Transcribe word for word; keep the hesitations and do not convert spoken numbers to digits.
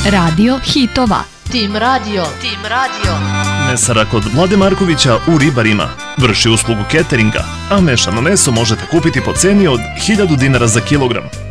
Radio hitova. Tim Radio. Tim Radio. Mesara kod Vlade Markovića u Ribarima vrši uslugu cateringa, a mešano meso možete kupiti po ceni od hiljadu dinara za kilogram.